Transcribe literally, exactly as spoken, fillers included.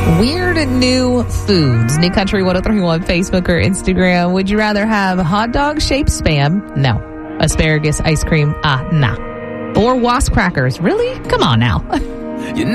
Weird new foods. New Country one oh three point one Facebook or Instagram. Would you rather have hot dog shaped Spam? No. Asparagus ice cream? Ah, nah. Or wasp crackers? Really? Come on now. You